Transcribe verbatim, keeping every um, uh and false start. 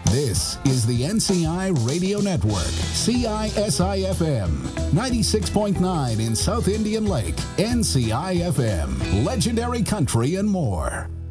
This is the N C I Radio Network, C I S I F M, ninety-six point nine in South Indian Lake, N C I F M, legendary country and more.